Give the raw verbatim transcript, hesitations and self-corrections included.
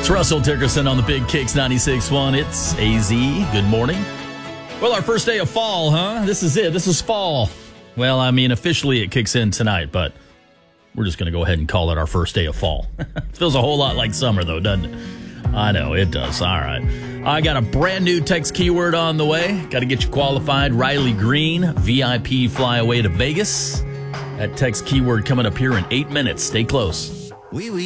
It's Russell Dickerson on the Big Kicks ninety-six point one. It's A Z. Good morning. Well, our first day of fall, huh? This is it. This is fall. Well, I mean, officially it kicks in tonight, but we're just going to go ahead and call it our first day of fall. Feels a whole lot like summer, though, doesn't it? I know, it does. All right. I got a brand new text keyword on the way. Got to get you qualified. Riley Green, V I P fly away to Vegas. That text keyword coming up here in eight minutes. Stay close. Oui, oui.